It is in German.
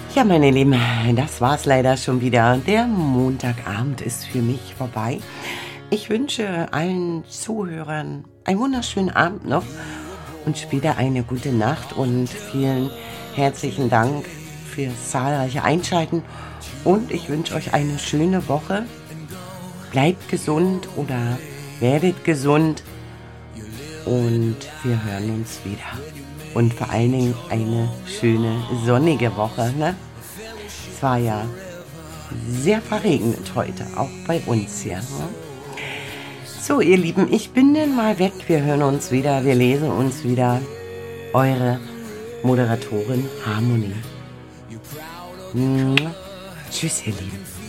Ja, meine Lieben, das war's leider schon wieder. Der Montagabend ist für mich vorbei. Ich wünsche allen Zuhörern einen wunderschönen Abend noch und später eine gute Nacht und vielen herzlichen Dank fürs zahlreiche Einschalten und ich wünsche euch eine schöne Woche. Bleibt gesund oder werdet gesund und wir hören uns wieder. Und vor allen Dingen eine schöne sonnige Woche, ne? Es war ja sehr verregnet heute, auch bei uns hier. Ne? So, ihr Lieben, ich bin dann mal weg. Wir hören uns wieder, wir lesen uns wieder. Eure Moderatorin Harmonie. Tschüss, ihr Lieben.